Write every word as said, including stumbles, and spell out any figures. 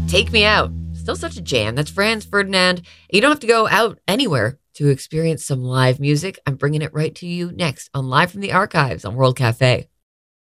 Take Me Out. Still such a jam. That's Franz Ferdinand. You don't have to go out anywhere to experience some live music. I'm bringing it right to you next on Live from the Archives on World Cafe.